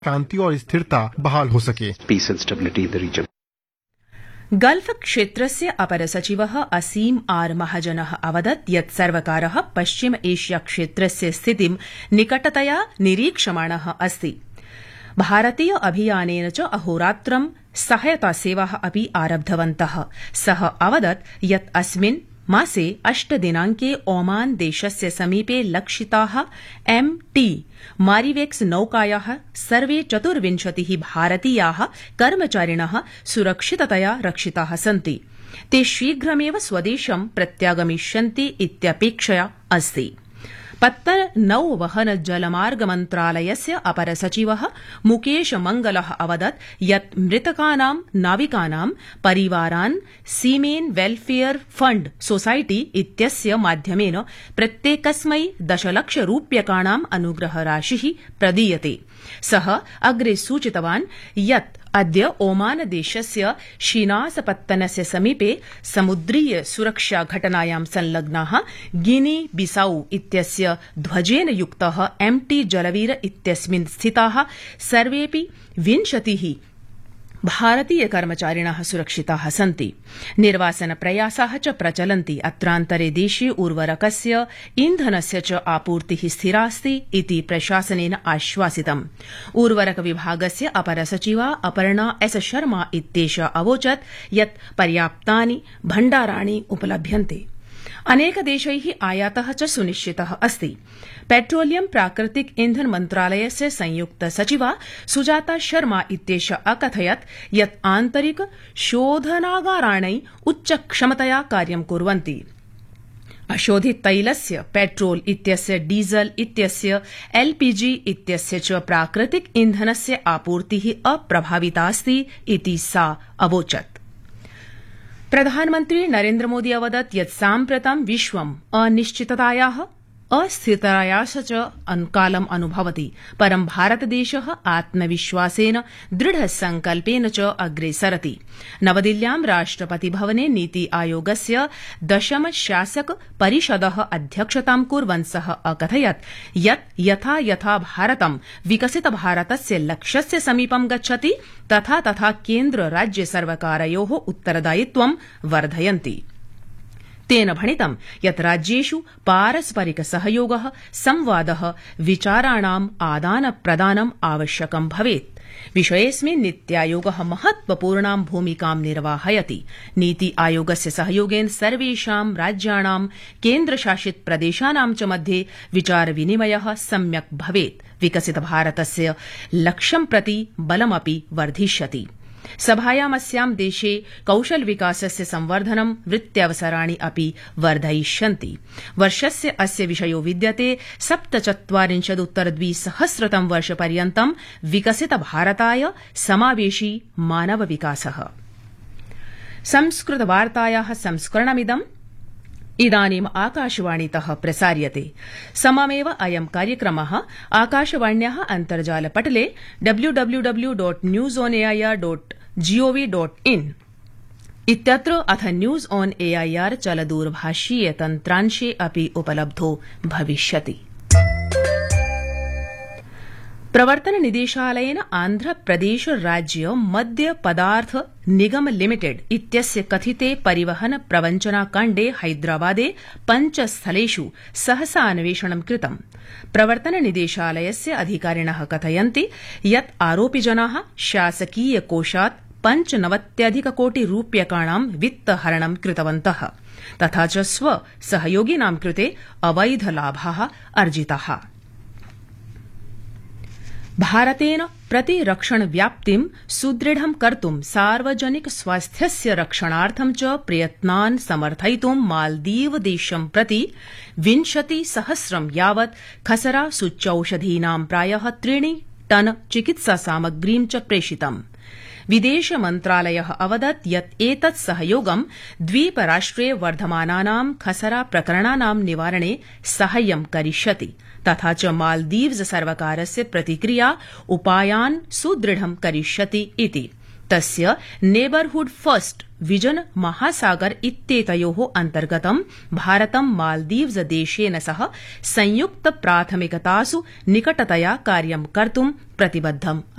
शांति और स्थिरता बहाल हो सके। Peace and stability in the region. Gulf क्षेत्रस्य अपर सचिवः असीम आर महाजनः अवदत् यत् सर्वकारः पश्चिम एशिया क्षेत्रस्य स्थितिं निकटतया निरीक्षमाणः अस्ति। भारतीय अभियानेन च अहोरात्रं सहायता सेवाः अपि आरब्धवन्तः। सः अवदत् यत् अस्मिन् मासे 8 दिनाङ्के ओमान देशस्य समीपे लक्षिताः MT मारिवेक्स नौकायाः सर्वे 24 भारतीयाः कर्मचारिणः सुरक्षिततया रक्षिताः सन्ति। ते शीघ्रमेव स्वदेशं प्रत्यागमिष्यन्ति इत्यपेक्षया अस्ति। पत्तन नौवहन जलमार्ग मन्त्रालयस्य अपर सचिवः मुकेश मंगलः अवदत् यत् मृतकानां नाविकानां परिवारान् सीमेन वेलफेयर फंड सोसाइटी इत्यस्य माध्यमेन प्रत्येकस्मै 10 लाख रूप्यकाणाम् अनुग्रहराशिः प्रदीयते। सः अग्रे सूचितवान् यत् अद्य ओमान देशस्य शीनासपत्तनस्य समीपे समुद्रीय सुरक्षा घटनायां संलग्नाः गिनी बिसाऊ इत्यस्य ध्वजेन युक्तः MT जलवीर इत्यस्मिन् स्थिताः सर्वेऽपि 20 भारतीय कर्मचारिणः सुरक्षिताः सन्ति। निर्वासन प्रयासाः च प्रचलन्ति। अत्रान्तरे देशे उर्वरकस्य ईन्धनस्य च आपूर्तिः स्थिरास्ति इति प्रशासनेन आश्वासितम्। उर्वरक विभागस्य अपर सचिवा अपर्णा S शर्मा इत्येषा अवोचत् यत् पर्याप्तानि भण्डाराणि उपलभ्यन्ते। अनेकदेशैः आयातः च सुनिश्चितः अस्ति। पेट्रोलियम प्राकृतिक ईंधन मन्त्रालयस्य संयुक्त सचिवा सुजाता शर्मा इत्येषा अकथयत् यत् आन्तरिक शोधनागाराणि उच्चक्षमतया कार्यं कुर्वन्ति। अशोधित तैलस्य, पेट्रोल इत्यस्य, डीजल इत्यस्य, LPG इत्यस्य च प्राकृतिक ईंधनस्य आपूर्तिः अप्रभावितास्ति इति सा अवोचत्। प्रधानमन्त्री नरेन्द्र मोदी अवदत् यत् साम्प्रतं विश्वम् अनिश्चिततायाः अस्थिरतायाः च कालम् अनुभवति, परं भारतदेशः आत्मविश्वासेन दृढसंकल्पेन च अग्रे सरति। नवदिल्ल्यां राष्ट्रपतिभवने नीति आयोगस्य 10 शासक परिषदः अध्यक्षतां कुर्वन् सः अकथयत् यत् यथा यथा भारतं विकसित भारतस्य लक्ष्यस्य समीपं गच्छति तथा तथा केन्द्र राज्य सर्वकारयोः उत्तरदायित्वं वर्धयन्ति। तेन भणितं यत् राज्येषु पारस्परिक सहयोगः, संवादः, विचाराणाम् आदान प्रदानम् आवश्यकं भवेत्। विषयेऽस्मिन् नीत्यायोगः महत्वपूर्णां भूमिकां निर्वाहयति। नीति आयोगस्य सहयोगेन सर्वेषां राज्याणां केन्द्रशासित प्रदेशानां च मध्ये विचार विनिमयः सम्यक् भवेत्। विकसित भारतस्य लक्ष्यं प्रति बलमपि वर्धिष्यति। सभायामस्यां देशे कौशल विकासस्य संवर्धनं, वृत्त्यवसराणि अपि वर्धयिष्यन्ति। वर्षस्य अस्य विषयो विद्यते 47-उत्तर-2000 वर्षपर्यन्तं विकसित भारताय समावेशी मानव विकासः। संस्कृतवार्तायाः संस्करणमिदम् इदानीम् आकाशवाणीतः प्रसार्यते। सममेव अयं कार्यक्रमः आकाशवाण्याः अन्तर्जालपटले www.newsonair.gov.in इत्यत्र अथ न्यूज ऑन AIR चलदूरभाषीय तन्त्रांशे अपि उपलब्धो भविष्यति। प्रवर्तन निदेशालयेन आन्ध्रप्रदेश राज्य मद्य पदार्थ निगम लिमिटेड इत्यस्य कथिते परिवहन प्रवञ्चनाकाण्डे हैदराबादे 5 स्थलेषु सहसा अन्वेषणं कृतम्। प्रवर्तन निदेशालयस्य अधिकारिणः कथयन्ति यत् आरोपिजनाः शासकीय कोषात् 95 कोटि रूप्यकाणां वित्तहरणं कृतवन्तः तथा च स्व सहयोगिनां कृते अवैध लाभाः अर्जिताः। भारतेन प्रतिरक्षण व्याप्तिं सुदृढं कर्तुं सार्वजनिक स्वास्थ्यस्य रक्षणार्थं च प्रयत्नान् समर्थयितुं मालदीव देशं प्रति 20,000 यावत् खसरा सूच्यौषधीनां प्रायः 3 टन चिकित्सा सामग्रीं च प्रेषितम्। विदेश मन्त्रालयः अवदत् यत् एतत् सहयोगं द्वीपराष्ट्रे वर्धमानानां खसरा प्रकरणानां निवारणे साहाय्यं करिष्यति तथा च मालदीव्स सर्वकारस्य प्रतिक्रिया उपायान् सुदृढं करिष्यति इति। तस्य नेबरहुड फर्स्ट विजन महासागर इत्येतयो अन्तर्गतं भारतं मालदीव्स देशेन सह संयुक्त प्राथमिकतासु निकटतया कार्यं कर्तुं प्रतिबद्धम्